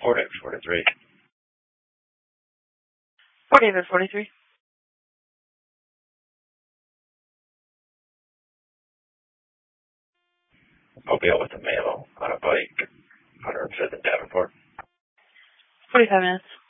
Fort David 43. Fort David 43. Mobile with a male on a bike, 105th and Davenport. 45 minutes.